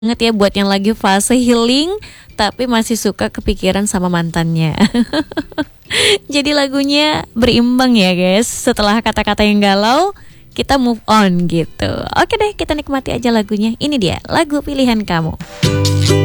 banget ya buat yang lagi fase healing tapi masih suka kepikiran sama mantannya. Jadi lagunya berimbang ya guys. Setelah kata-kata yang galau, kita move on gitu. Oke deh, kita nikmati aja lagunya. Ini dia lagu pilihan kamu.